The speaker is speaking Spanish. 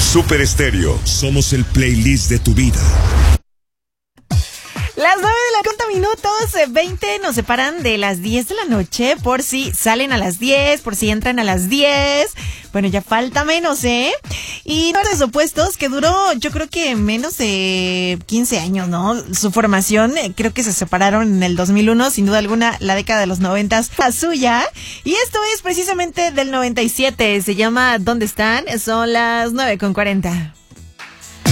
Super Estéreo. Somos el playlist de tu vida. Las 9:40, 20 nos separan de las 10 de la noche, por si salen a las 10, por si entran a las 10. Bueno, ya falta menos, ¿eh? Y Los Opuestos, que duró, yo creo que menos de 15 años, ¿no? Su formación, creo que se separaron en el 2001, sin duda alguna, la década de los 90, la suya. Y esto es precisamente del 97, se llama ¿Dónde están? Son las 9:40.